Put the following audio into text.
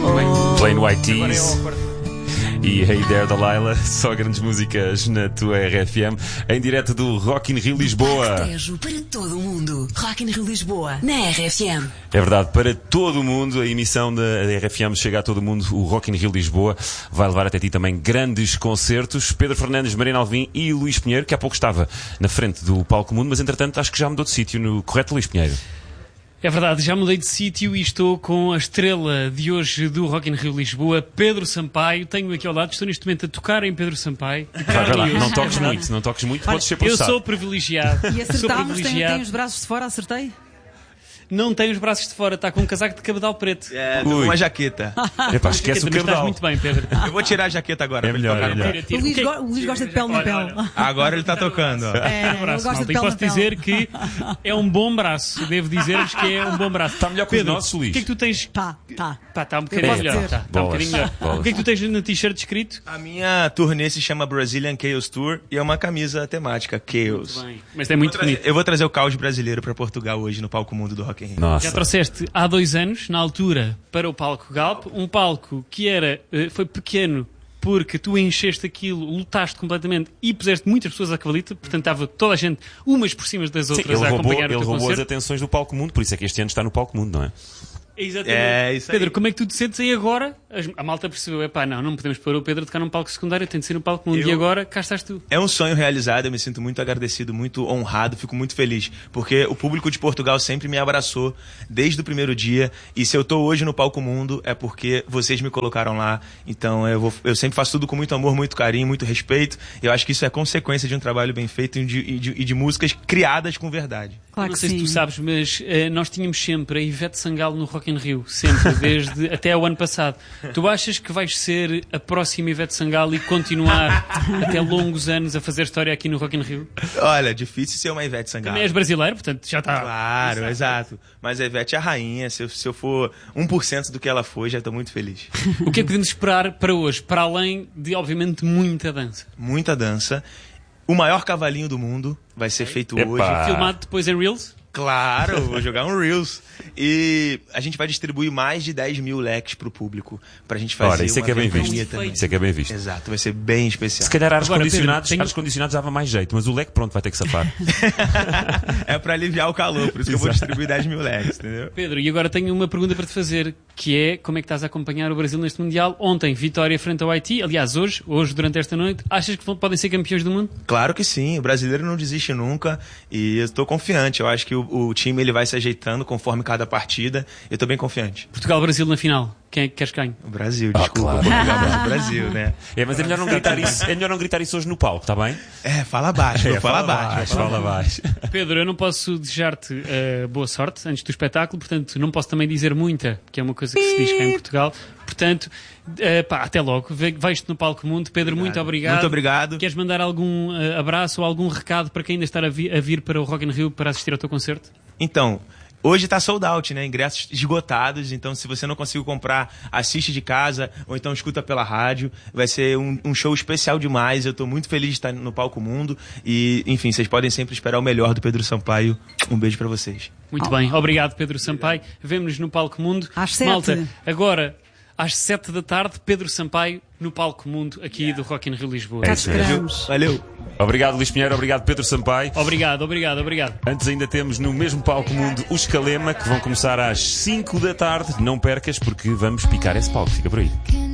Plain White Tees e Hey There Delilah, só grandes músicas na tua RFM, em direto do Rock in Rio Lisboa. Tejo para todo o mundo. Rock in Rio Lisboa, na RFM. É verdade, para todo o mundo, a emissão da RFM chega a todo o mundo. O Rock in Rio Lisboa vai levar até ti também grandes concertos. Pedro Fernandes, Mariana Alvim e Luís Pinheiro, que há pouco estava na frente do Palco Mundo, mas entretanto acho que já mudou de sítio, no correto, Luís Pinheiro? É verdade, já mudei de sítio e estou com a estrela de hoje do Rock in Rio Lisboa, Pedro Sampaio. Tenho aqui ao lado, estou neste momento a tocar em Pedro Sampaio. Vai lá, não toques muito, podes ser Eu processado. sou privilegiado. E acertámos, tem os braços de fora, acertei? Não tem os braços de fora, está com um casaco de cabedal preto. É, uma jaqueta. Epá, esquece o Mas estás cabedal. muito bem, Pedro. Eu vou tirar a jaqueta agora. É melhor, é melhor. O Luís gosta de pele na pele. Agora ele tá tocando. Ó. É, ele Abraço, gosta malta. de E pele posso na pele. dizer que é um bom braço. Devo dizer-vos que é um bom braço. Está melhor que os Pedro, nossos, Luís. O que é que tu tens? Tá. Pá, está um bocadinho posso melhor. dizer. Está um Bolas, bocadinho melhor. bolas. O que é que tu tens na t-shirt escrito? A minha turnê se chama Brazilian Chaos Tour e é uma camisa temática, Chaos. Bem, mas é muito bonito. Eu vou trazer o caos brasileiro para Portugal hoje no palco mundo do Rock in Rio. Nossa. Já trouxeste há 2 anos, na altura, para o palco Galp, um palco que foi pequeno porque tu encheste aquilo, lutaste completamente e puseste muitas pessoas à cavalita, portanto estava toda a gente umas por cima das Sim, outras ele a roubou, acompanhar ele o teu roubou as concerto. atenções do Palco Mundo, por isso é que este ano está no Palco Mundo, não é? Exatamente. É, isso aí. Pedro, como é que tu te sentes aí agora? A malta percebeu, não podemos pôr o Pedro a tocar num palco secundário, tem de ser no palco mundo. E agora, cá estás tu. É um sonho realizado, eu me sinto muito agradecido, muito honrado, fico muito feliz, porque o público de Portugal sempre me abraçou desde o primeiro dia, e se eu tô hoje no Palco Mundo é porque vocês me colocaram lá, então eu sempre faço tudo com muito amor, muito carinho, muito respeito, e eu acho que isso é consequência de um trabalho bem feito e de músicas criadas com verdade. Claro Não que sei se sim. tu sabes, mas nós tínhamos sempre a Ivete Sangalo no Rock in Rio, sempre, desde até o ano passado. Tu achas que vais ser a próxima Ivete Sangalo e continuar até longos anos a fazer história aqui no Rock in Rio? Olha, difícil ser uma Ivete Sangalo. Também és brasileiro, portanto já está. Claro, exato. Mas a Ivete é a rainha, se eu for 1% do que ela foi, já estou muito feliz. O que é que podemos esperar para hoje? Para além de, obviamente, muita dança. Muita dança. O maior cavalinho do mundo vai ser feito Epa. hoje. Filmado depois em Reels? Claro, vou jogar um Reels. E a gente vai distribuir mais de 10 mil leques pro público, pra gente fazer Ora, isso é uma que é bem campanha visto. também. Isso é que é bem visto. Exato, vai ser bem especial. Se calhar Agora, ar-condicionados Pedro, ar-condicionados dava mais jeito, mas o leque pronto vai ter que safar. É pra aliviar o calor, por isso que eu vou distribuir 10 mil leques, entendeu? Pedro, e agora tenho uma pergunta para te fazer, que é como é que estás a acompanhar o Brasil neste Mundial? Ontem, vitória frente ao Haiti, aliás, hoje durante esta noite, achas que podem ser campeões do mundo? Claro que sim, o brasileiro não desiste nunca e eu estou confiante. Eu acho que o time ele vai se ajeitando conforme cada partida. Eu estou bem confiante. Portugal-Brasil na final, quem é que queres que ganhe? O Brasil, desculpa, claro. Portugal, mas o Brasil, né? É, mas é melhor não gritar isso hoje no palco, está bem? Fala baixo, fala baixo. Fala baixo. Pedro, eu não posso desejar-te boa sorte antes do espetáculo, portanto não posso também dizer muita, que é uma coisa que se diz cá em Portugal. Portanto, até logo. Vejo-te no Palco Mundo. Pedro, muito obrigado. Muito obrigado. Queres mandar algum abraço ou algum recado para quem ainda está a vir para o Rock in Rio para assistir ao teu concerto? Então, hoje tá sold out, né? Ingressos esgotados. Então, se você não conseguiu comprar, assiste de casa ou então escuta pela rádio. Vai ser um show especial demais. Eu tô muito feliz de estar no Palco Mundo. E, enfim, vocês podem sempre esperar o melhor do Pedro Sampaio. Um beijo pra vocês. Muito bem. Obrigado, Pedro Sampaio. Vemo-nos no Palco Mundo. Às 7. Malta, agora, às 7 da tarde, Pedro Sampaio no Palco Mundo aqui do Rock in Rio Lisboa. Cá isso mesmo. esperamos. Valeu! Obrigado, Luís Pinheiro. Obrigado, Pedro Sampaio. Obrigado. Antes ainda temos no mesmo Palco Mundo os Calema, que vão começar às 5 da tarde. Não percas, porque vamos picar esse palco. Fica por aí.